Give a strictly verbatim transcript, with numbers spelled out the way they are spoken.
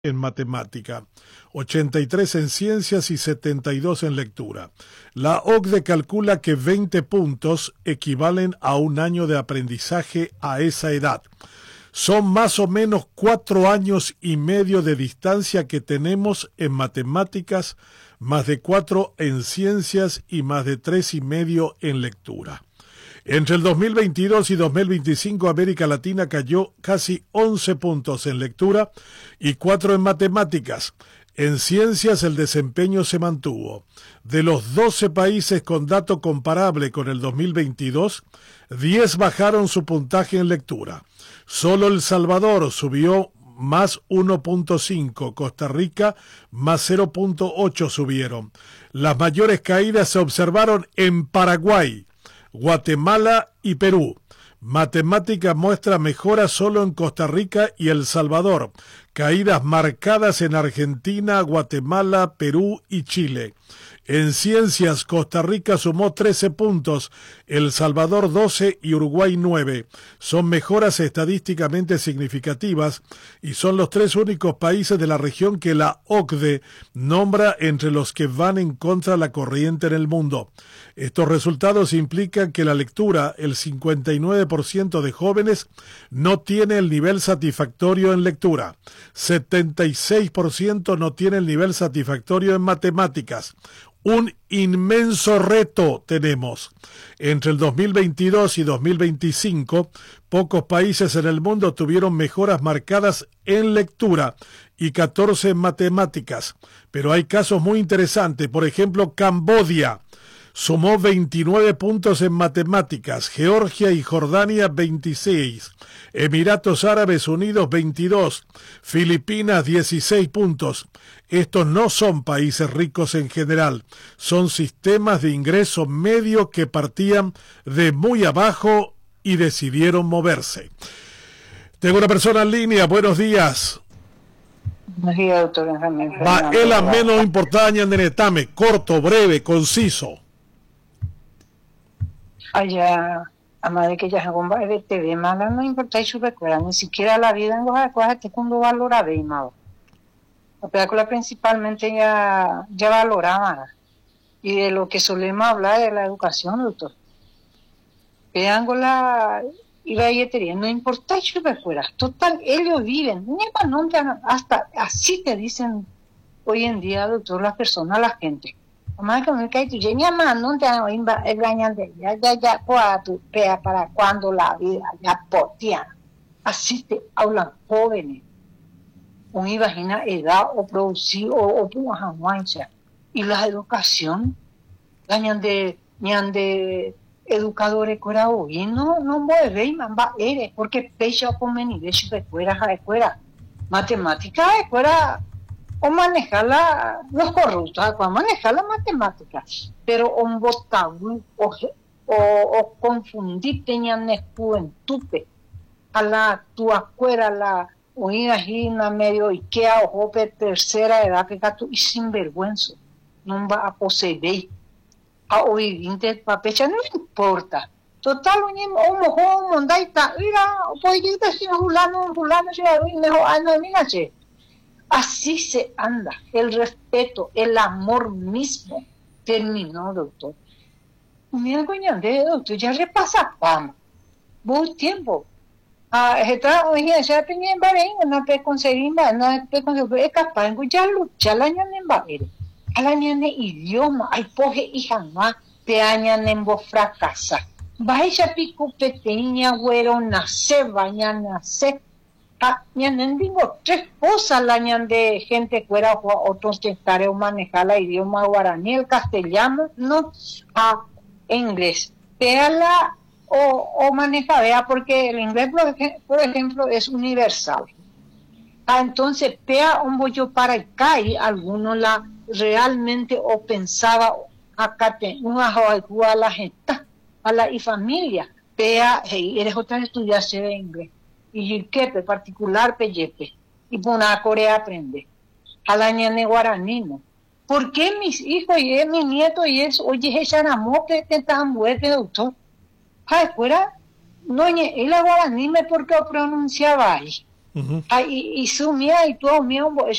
en matemática, ochenta y tres en ciencias y setenta y dos en lectura. La O C D E calcula que veinte puntos equivalen a un año de aprendizaje a esa edad. Son más o menos cuatro años y medio de distancia que tenemos en matemáticas, más de cuatro en ciencias y más de tres y medio en lectura. Entre el dos mil veintidós y dos mil veinticinco, América Latina cayó casi once puntos en lectura y cuatro en matemáticas. En ciencias el desempeño se mantuvo. De los doce países con dato comparable con el dos mil veintidós, diez bajaron su puntaje en lectura. Solo El Salvador subió más uno punto cinco, Costa Rica más cero punto ocho subieron. Las mayores caídas se observaron en Paraguay, Guatemala y Perú. Matemática muestra mejoras solo en Costa Rica y El Salvador, caídas marcadas en Argentina, Guatemala, Perú y Chile. En ciencias, Costa Rica sumó trece puntos, El Salvador doce y Uruguay nueve. Son mejoras estadísticamente significativas y son los tres únicos países de la región que la O C D E nombra entre los que van en contra de la corriente en el mundo. Estos resultados implican que la lectura, el cincuenta y nueve por ciento de jóvenes no tiene el nivel satisfactorio en lectura, setenta y seis por ciento no tiene el nivel satisfactorio en matemáticas. Un inmenso reto tenemos. Entre el dos mil veintidós y dos mil veinticinco, pocos países en el mundo tuvieron mejoras marcadas en lectura y catorce en matemáticas. Pero hay casos muy interesantes. Por ejemplo, Camboya sumó veintinueve puntos en matemáticas, Georgia y Jordania veintiséis, Emiratos Árabes Unidos veintidós, Filipinas dieciséis puntos. Estos no son países ricos en general, son sistemas de ingreso medio que partían de muy abajo y decidieron moverse. Tengo una persona en línea, buenos días. Buenos días, doctor Benjamín. Va el a menos importante en Netame, corto, breve, conciso. Allá, a madre que ya hago de T V mala, no importa y su recuerda, ni siquiera la vida en los cosas que cuando valora de mal. La película principalmente ya, ya valoraba, y de lo que solemos hablar de la educación, doctor. Vean la y la yetería, no importa y su recuerda, total, ellos viven, hasta así te dicen hoy en día, doctor, las personas, la gente. Más que me cae tu llena no te engañan de ya ya ya para tu pea para cuando la vida ya potia así te hablan jóvenes un imagina edad o producir o o puja y la educación ganan de ñan de educadores cora hoy no no mueve y mamba eres porque pecha por meni de su escuela a escuela matemática escuela o manejar la, los corruptos, o manejar la matemática, pero un botón o, o, o confundir tenían juventud a la tu afuera la unida gina medio Ikea o jope tercera edad que gato y sinvergüenza no va a poseer a oír de papecha no importa total un mojón mondaita mira pues yo te sigo fulano fulano se va mejor anda mira che. Así se anda, el respeto, el amor mismo terminó, doctor. Mira, coñande, doctor, ya repasa, vamos. Buen tiempo. Ah, está, oye, ya tenía en Bahrein, no te conseguí, no te conseguí, es capaz de ya luchar la ñana en Bahrein. A la ñana idioma, ay, poje, hija, más, te añan en vos fracasa. Vaya pico pequeña, güero, nace, vaya, nace. Ah, ñan digo tres cosas la ñan de gente fuera o otros que estaré manejar el idioma guaraní, el castellano, no a inglés. Véala o, o maneja, vea, porque el inglés, por ejemplo, es universal. Ah, entonces, vea un bollo para acá y alguno la realmente o pensaba acá te una a la gente, a la y familia. Vea, hey, eres otra estudiante de inglés. Y que particular pellepe y por una Corea aprende a la ñane guaraní no. ¿Por qué mis hijos y es mi nieto y es oye ese amor que te tan bueno doctor? Ay fuera no y la guaraní me porque pronunciaba ahí Ujú. Ai, e sumia e tu meu